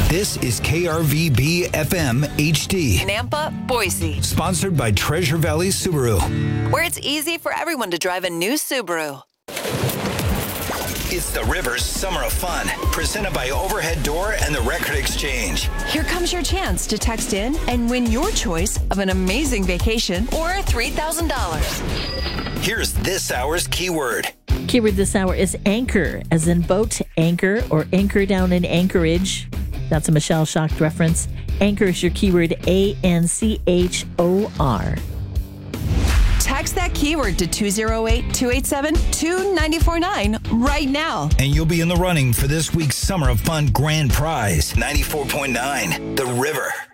This is KRVB FM HD. Nampa, Boise. Sponsored by Treasure Valley Subaru. Where it's easy for everyone to drive a new Subaru. It's the Rivers Summer of Fun, presented by Overhead Door and the Record Exchange. Here comes your chance to text in and win your choice of an amazing vacation or $3,000. Here's this hour's keyword. Keyword this hour is anchor, as in boat anchor or anchor down in Anchorage. That's a Michelle Schacht reference. Anchor is your keyword, ANCHOR. Text that keyword to 208-287-2949 right now. And you'll be in the running for this week's Summer of Fun grand prize, 94.9, The River.